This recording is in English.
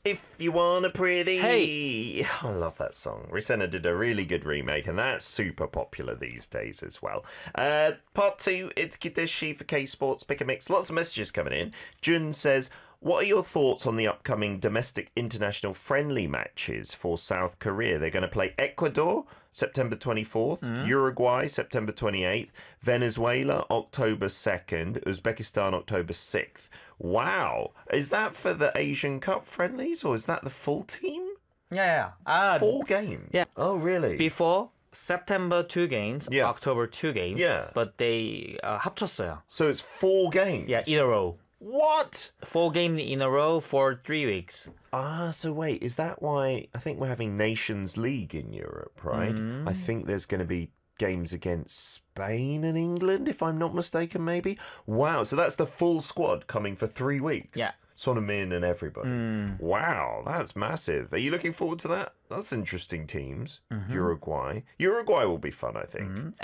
If you want a pretty... Hey. I love that song. Rihanna did a really good remake, and that's super popular these days as well. Part 2, it's Kideshi for K-Sports Pick a Mix. Lots of messages coming in. Jun says... What are your thoughts on the upcoming domestic international friendly matches for South Korea? They're going to play Ecuador, September 24th, Uruguay, September 28th, Venezuela, October 2nd, Uzbekistan, October 6th. Wow. Is that for the Asian Cup friendlies, or is that the full team? Yeah. 4 games? Yeah. Oh, really? Before, September 2 games, Yeah. October 2 games. Yeah. But they 합쳤어요. So it's 4 games? Yeah, in a row. What? 4 games in a row for 3 weeks. So wait, is that why I think we're having Nations League in Europe, right? I think there's going to be games against Spain and England, if I'm not mistaken, maybe. Wow, so that's the full squad coming for 3 weeks. Yeah. Son Heung-min and everybody. Wow, that's massive. Are you looking forward to that? That's interesting teams. Uruguay will be fun, I think.